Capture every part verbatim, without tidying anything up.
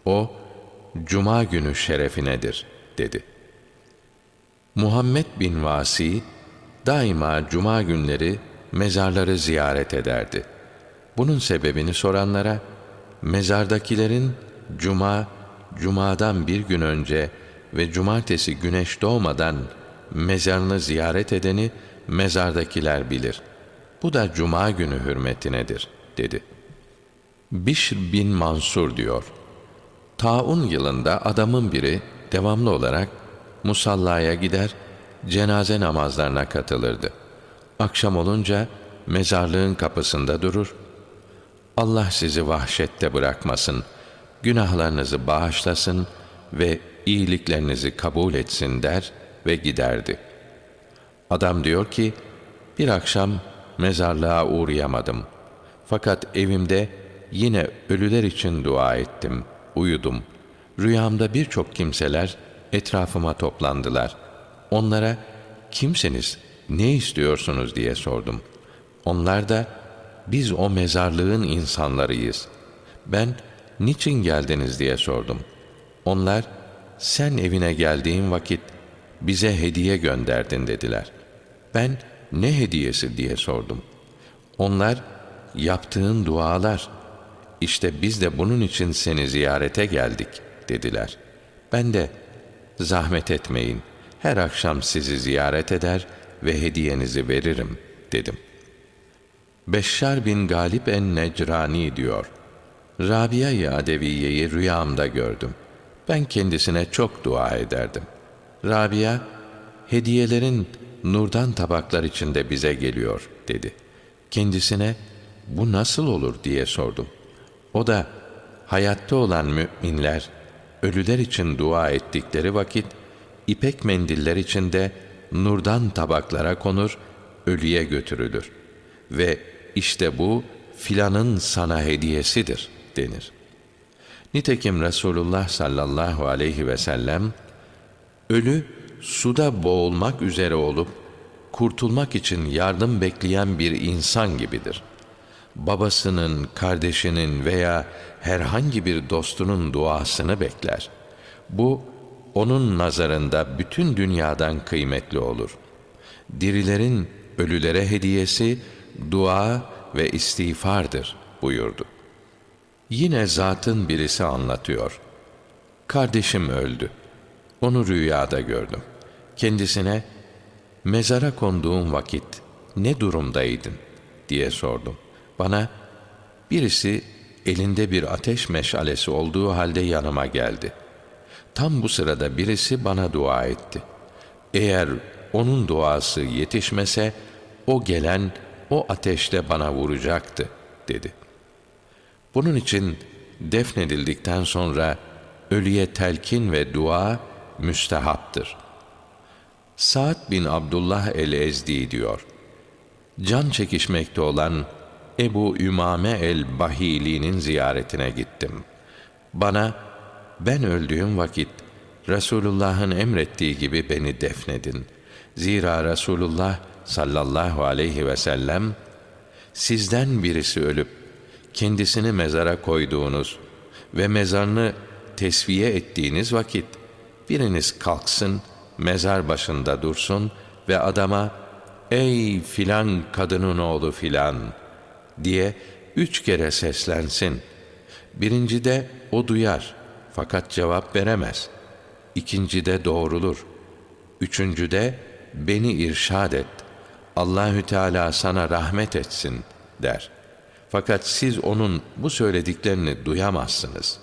O, Cuma günü şerefinedir, dedi. Muhammed bin Vasi, daima Cuma günleri mezarları ziyaret ederdi. Bunun sebebini soranlara, mezardakilerin Cuma, Cuma'dan bir gün önce ve Cumartesi güneş doğmadan mezarını ziyaret edeni mezardakiler bilir. Bu da Cuma günü hürmetinedir, dedi. Bişr bin Mansur diyor, Taun yılında adamın biri devamlı olarak musallaya gider, cenaze namazlarına katılırdı. Akşam olunca mezarlığın kapısında durur, Allah sizi vahşette bırakmasın, günahlarınızı bağışlasın ve iyiliklerinizi kabul etsin der ve giderdi. Adam diyor ki, bir akşam mezarlığa uğrayamadım. Fakat evimde yine ölüler için dua ettim, uyudum. Rüyamda birçok kimseler etrafıma toplandılar. Onlara, kimsiniz, ne istiyorsunuz diye sordum. Onlar da, biz o mezarlığın insanlarıyız. Ben, niçin geldiniz diye sordum. Onlar, sen evine geldiğin vakit bize hediye gönderdin dediler. Ben, ne hediyesi diye sordum. Onlar, yaptığın dualar. İşte biz de bunun için seni ziyarete geldik dediler. Ben de, zahmet etmeyin, her akşam sizi ziyaret eder ve hediyenizi veririm dedim. Beşşar bin Galip en-Necrani diyor, Rabia-i Adeviye'yi rüyamda gördüm. Ben kendisine çok dua ederdim. Rabia, hediyelerin nurdan tabaklar içinde bize geliyor dedi. Kendisine, bu nasıl olur diye sordum. O da, hayatta olan müminler, ölüler için dua ettikleri vakit, ipek mendiller içinde nurdan tabaklara konur, ölüye götürülür. Ve işte bu, filanın sana hediyesidir denir. Nitekim Resulullah sallallahu aleyhi ve sellem, ölü, suda boğulmak üzere olup, kurtulmak için yardım bekleyen bir insan gibidir. Babasının, kardeşinin veya herhangi bir dostunun duasını bekler. Bu, onun nazarında bütün dünyadan kıymetli olur. Dirilerin ölülere hediyesi, dua ve istiğfardır buyurdu. Yine zatın birisi anlatıyor. Kardeşim öldü. Onu rüyada gördüm. Kendisine, mezara konduğum vakit ne durumdaydın diye sordum. Bana, birisi elinde bir ateş meşalesi olduğu halde yanıma geldi. Tam bu sırada birisi bana dua etti. Eğer onun duası yetişmese, o gelen o ateşle bana vuracaktı dedi. Bunun için defnedildikten sonra ölüye telkin ve dua müstehaptır. Sa'd bin Abdullah el-Ezdi diyor, can çekişmekte olan Ebu Ümame el-Bahili'nin ziyaretine gittim. Bana, ben öldüğüm vakit Resulullah'ın emrettiği gibi beni defnedin. Zira Resulullah sallallahu aleyhi ve sellem, sizden birisi ölüp kendisini mezara koyduğunuz ve mezarını tesviye ettiğiniz vakit biriniz kalksın, mezar başında dursun ve adama, ey filan kadının oğlu filan diye üç kere seslensin. Birincide o duyar fakat cevap veremez. İkincide doğrulur. Üçüncüde beni irşad et, Allahü Teala sana rahmet etsin der. Fakat siz onun bu söylediklerini duyamazsınız.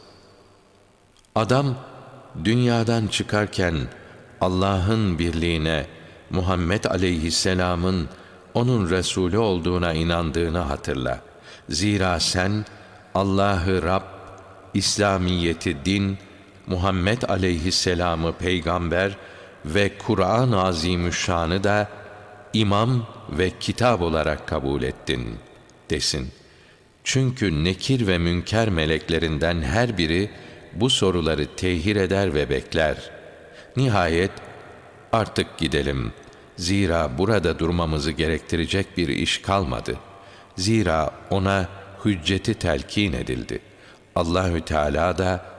Adam dünyadan çıkarken Allah'ın birliğine, Muhammed aleyhisselamın onun Resulü olduğuna inandığını hatırla. Zira sen Allah'ı Rab, İslamiyeti din, Muhammed aleyhisselamı peygamber ve Kur'an-ı Azimüşşan'ı da imam ve kitap olarak kabul ettin desin. Çünkü nekir ve münker meleklerinden her biri bu soruları tehir eder ve bekler. Nihayet artık gidelim. Zira burada durmamızı gerektirecek bir iş kalmadı. Zira ona hücceti telkin edildi. Allahü Teala da